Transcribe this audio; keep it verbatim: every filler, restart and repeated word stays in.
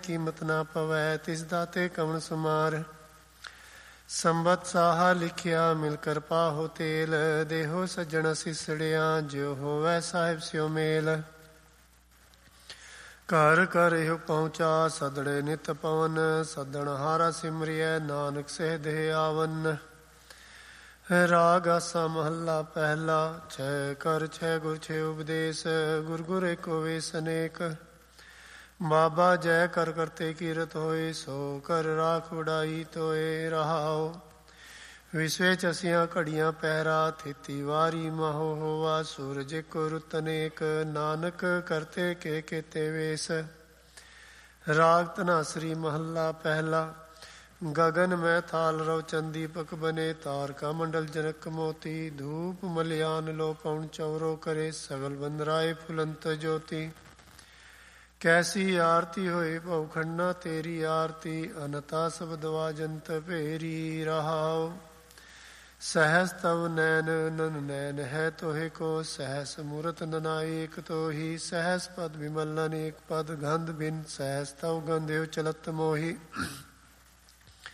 ਕੀਮਤ ਨਾ ਪਵੈ, ਤਿਸ ਦਾਤੇ ਕਵਣ ਸੁਮਾਰ। ਸੰਬਤ ਸਾਹਾ ਲਿਖਿਆ ਮਿਲ ਕਰ ਪਾਹੋ ਤੇਲ, ਦੇਹੋ ਸੱਜਣ ਸਿਸੜਿਆ ਜਿਉ ਹੋਵੈ ਸਾਹਿਬ ਸਿਉ ਮੇਲ। ਘਰ ਘਰ ਇਹੋ ਪਹੁੰਚਾ ਸਦੜੇ ਨਿਤ ਪਵਨ, ਸੱਦਣ ਹਾਰਾ ਸਿਮਰਿਐ ਨਾਨਕ ਸਹਿ ਦੇਹ ਆਵਨ। ਰਾਗ ਆਸਾ ਮਹੱਲਾ ਪਹਿਲਾ। ਛੈ ਕਰ ਛੈ ਗੁਰ ਛੇ ਉਪਦੇਸ਼, ਗੁਰ ਗੁਰ ਏਕੋ ਵੇਸ ਅਨੇਕ। ਬਾਬਾ ਜੈ ਕਰ ਕਰਤੇ ਕੀਰਤ ਹੋਏ, ਸੋ ਕਰ ਰਾਖ ਉਡਾਈ ਤੋਏ ਰਹਾਓ। ਵਿਸਵੇ ਚਸੀਆਂ ਘੜੀਆਂ ਪਹਿਰਾ, ਥੇਤੀ ਵਾਰੀ ਮਾਹੋ ਹੋਵਾ। ਸੂਰਜ ਏਕੋ ਰੁੱਤ ਅਨੇਕ, ਨਾਨਕ ਕਰਤੇ ਕੇ ਕੇਤੇ ਵੇਸ। ਰਾਗ ਧਨਾਸਰੀ ਮਹੱਲਾ ਪਹਿਲਾ। ਗਗਨ ਮੈਂ ਥਾਲ ਰਵ ਚੰਦੀਪਕ ਬਨੇ, ਤਾਰਕਾ ਮੰਡਲ ਜਨਕ ਮੋਤੀ। ਧੂਪ ਮਲਿਆਨ ਲੋ ਪਉਣ ਚੌਰੋ ਕਰੇ, ਸਗਲ ਬੰਦਰਾਏ ਫੁਲੰਤ ਜੋਤੀ। ਕੈਸੀ ਆਰਤੀ ਹੋਏ ਭਉ ਖੰਡਾ, ਤੇਰੀ ਆਰਤੀ ਅਨਤਾ ਸਬਦ ਵਾਜੰਤ ਭੇਰੀ ਰਹਾਓ। ਸਹਸ ਤਵ ਨੈਨ ਨਨ ਨੈਨ ਹੈ ਤੋਹੇ ਕੋ, ਸਹਸ ਮੂਰਤ ਨਨਾਇਕ ਤੋਹੀ। ਸਹਸ ਪਦ ਵਿਮਲ ਅਨੇਕ ਪਦ, ਗੰਧ ਬਿਨ ਸਹਸ ਤਵ ਗੰਧਿਓ ਚਲਤ ਮੋਹੀ।